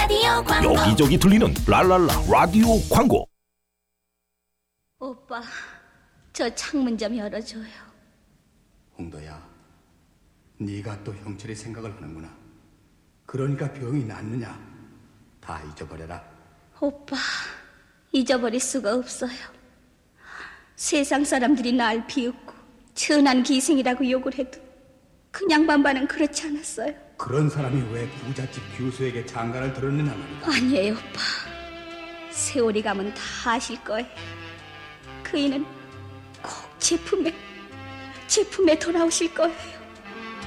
라디오 광고. 여기저기 들리는 랄랄라 라디오 광고. 오빠, 저 창문 좀 열어줘요. 홍도야, 네가 또 형철이 생각을 하는구나. 그러니까 병이 낫느냐? 다 잊어버려라. 오빠, 잊어버릴 수가 없어요. 세상 사람들이 날 비웃고 천한 기생이라고 욕을 해도 그냥 반반은 그렇지 않았어요. 그런 사람이 왜 부잣집 교수에게 장가를 들었느냐 말이다. 아니에요, 오빠. 세월이 가면 다 아실 거예요. 그이는 꼭 제품에 돌아오실 거예요.